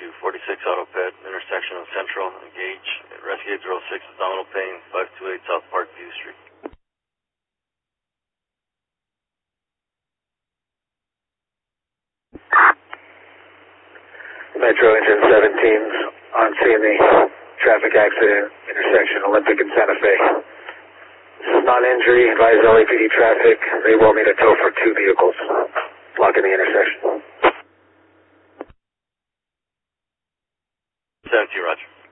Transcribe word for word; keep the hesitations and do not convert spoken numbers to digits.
to forty-six Auto Ped, intersection of Central, engage, rescue eight zero six, abdominal pain, five two eight South Parkview Street. Metro Engine seventeen's on scene, the traffic accident, intersection Olympic and Santa Fe. This is non-injury, advise L A P D traffic. They will need a tow for two vehicles blocking the intersection. seventeen, Roger.